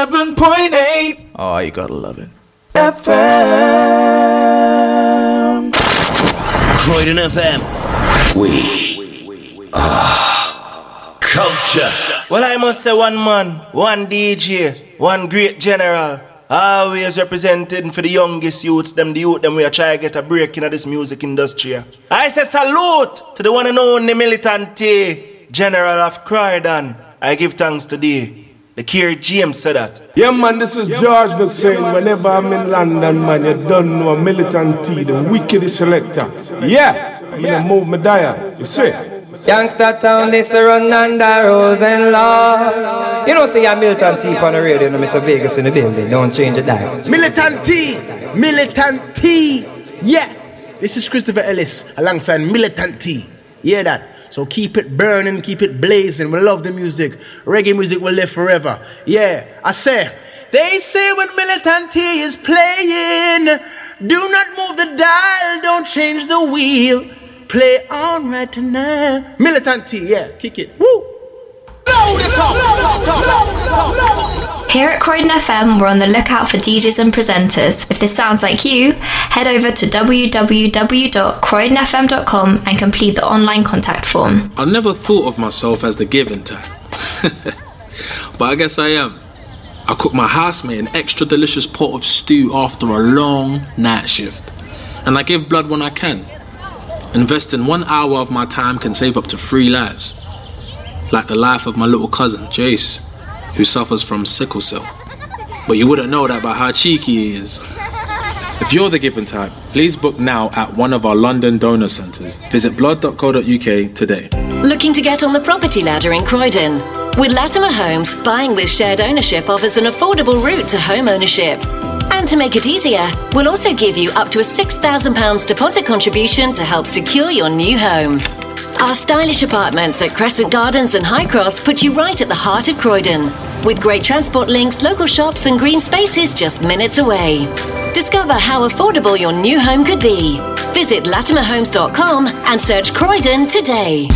97.8. Oh, you gotta love it. FM. Croydon FM. We are culture. Well, I must say one man, one DJ, one great general. Always representing for the youngest youths, the youth we are trying to get a break in this music industry. I say salute to the one and only militant General of Croydon. I give thanks today. The Keir James said that. Yeah man, this is George Duck saying whenever I'm in London, man, you don't know a militant T, the wickedest selector. Yeah, I'm gonna move my dial, you see. Youngster town, this run under rules and laws. You know, say you're militant T on the radio, and Mr. Vegas in the building. Don't change the dial. Militant T, yeah. This is Christopher Ellis alongside Militant T. Hear that? So keep it burning, keep it blazing. We love the music. Reggae music will live forever. Yeah, I say. They say when Militant T is playing, do not move the dial, don't change the wheel. Play on right now. Militant T, yeah, kick it. Woo! Here at Croydon FM, we're on the lookout for DJs and presenters. If this sounds like you, head over to www.croydonfm.com and complete the online contact form. I never thought of myself as the giving type, but I guess I am. I cook my housemate an extra delicious pot of stew after a long night shift, and I give blood when I can. Investing 1 hour of my time can save up to 3 lives. Like the life of my little cousin, Jace, who suffers from sickle cell. But you wouldn't know that by how cheeky he is. If you're the giving type, please book now at one of our London donor centres. Visit blood.co.uk today. Looking to get on the property ladder in Croydon? With Latimer Homes, buying with shared ownership offers an affordable route to home ownership. And to make it easier, we'll also give you up to a £6,000 deposit contribution to help secure your new home. Our stylish apartments at Crescent Gardens and High Cross put you right at the heart of Croydon, with great transport links, local shops and green spaces just minutes away. Discover how affordable your new home could be. Visit latimerhomes.com and search Croydon today.